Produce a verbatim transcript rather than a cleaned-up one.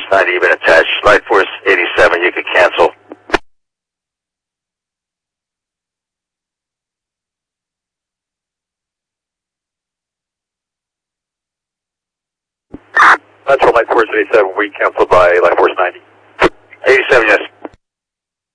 ninety, you've been attached. Light Force eighty-seven, you could cancel. Metro Light Force eighty-seven, we canceled by Light Force ninety. eighty-seven, yes,